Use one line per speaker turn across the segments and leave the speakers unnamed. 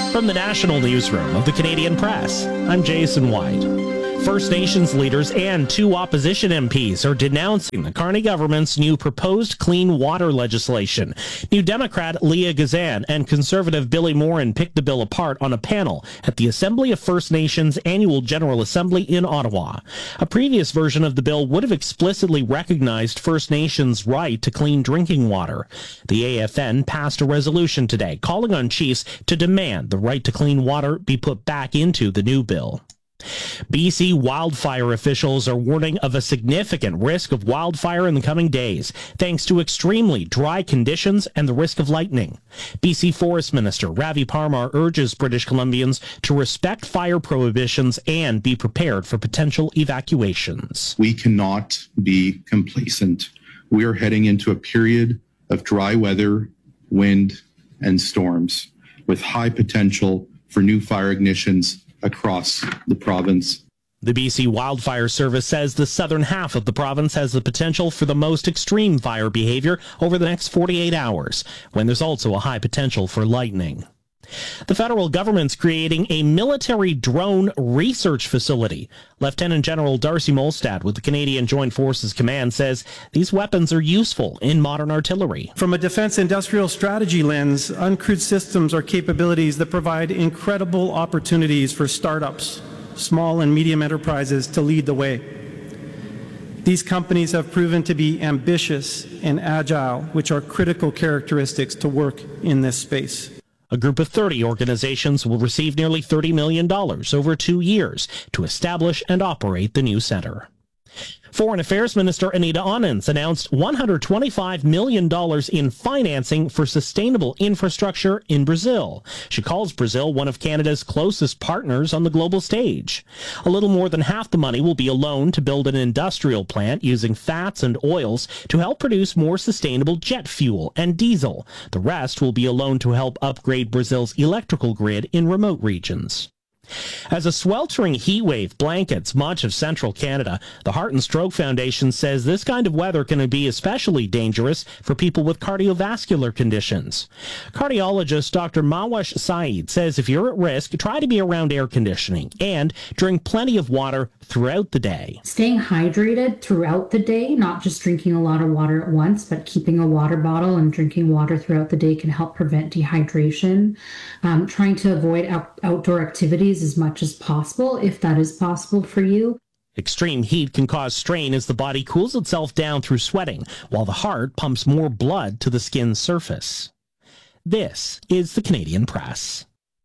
From the National Newsroom of the Canadian Press, I'm Jason White. First Nations leaders and 2 opposition MPs are denouncing the Carney government's new proposed clean water legislation. New Democrat Leah Gazan and Conservative Billy Morin picked the bill apart on a panel at the Assembly of First Nations Annual General Assembly in Ottawa. A previous version of the bill would have explicitly recognized First Nations' right to clean drinking water. The AFN passed a resolution today calling on chiefs to demand the right to clean water be put back into the new bill. BC wildfire officials are warning of a significant risk of wildfire in the coming days, thanks to extremely dry conditions and the risk of lightning. BC Forest Minister Ravi Parmar urges British Columbians to respect fire prohibitions and be prepared for potential evacuations.
We cannot be complacent. We are heading into a period of dry weather, wind, and storms, with high potential for new fire ignitions across the province.
The BC Wildfire Service says the southern half of the province has the potential for the most extreme fire behavior over the next 48 hours, when there's also a high potential for lightning. The federal government's creating a military drone research facility. Lieutenant General Darcy Molstad with the Canadian Joint Forces Command says these weapons are useful in modern artillery.
From a defense industrial strategy lens, uncrewed systems are capabilities that provide incredible opportunities for startups, small and medium enterprises to lead the way. These companies have proven to be ambitious and agile, which are critical characteristics to work in this space.
A group of 30 organizations will receive nearly $30 million over 2 years to establish and operate the new center. Foreign Affairs Minister Anita Anand announced $125 million in financing for sustainable infrastructure in Brazil. She calls Brazil one of Canada's closest partners on the global stage. A little more than half the money will be a loan to build an industrial plant using fats and oils to help produce more sustainable jet fuel and diesel. The rest will be a loan to help upgrade Brazil's electrical grid in remote regions. As a sweltering heat wave blankets much of central Canada, the Heart and Stroke Foundation says this kind of weather can be especially dangerous for people with cardiovascular conditions. Cardiologist Dr. Mawash Saeed says if you're at risk, try to be around air conditioning and drink plenty of water throughout the day.
Staying hydrated throughout the day, not just drinking a lot of water at once, but keeping a water bottle and drinking water throughout the day can help prevent dehydration. Trying to avoid outdoor activities as much as possible, if that is possible for you.
Extreme heat can cause strain as the body cools itself down through sweating, while the heart pumps more blood to the skin's surface. This is the Canadian Press.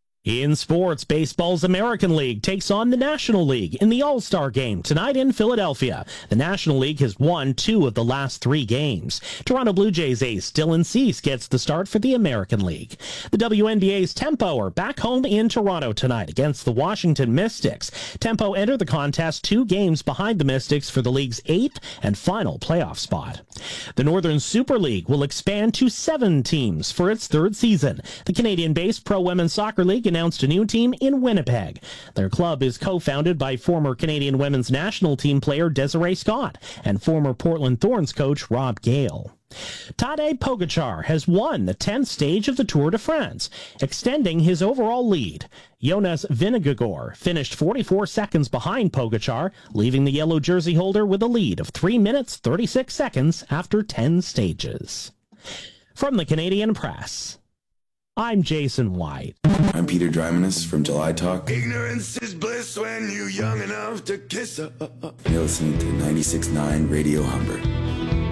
In sports, baseball's American League takes on the National League in the All-Star Game tonight in Philadelphia. The National League has won 2 of the last 3 games. Toronto Blue Jays ace Dylan Cease gets the start for the American League. The WNBA's Tempo are back home in Toronto tonight against the Washington Mystics. Tempo enter the contest 2 games behind the Mystics for the league's 8th and final playoff spot. The Northern Super League will expand to 7 teams for its 3rd season. The Canadian-based Pro Women's Soccer League announced a new team in Winnipeg. Their club is co-founded by former Canadian women's national team player Desiree Scott and former Portland Thorns coach Rob Gale. Tadej Pogačar has won the 10th stage of the Tour de France, extending his overall lead. Jonas Vingegaard finished 44 seconds behind Pogačar, leaving the yellow jersey holder with a lead of 3 minutes 36 seconds after 10 stages. From the Canadian Press, I'm Jason White.
I'm Peter Drymanis from July Talk.
Ignorance is bliss when you're young enough to kiss her.
You're listening to 96.9 Radio Humber.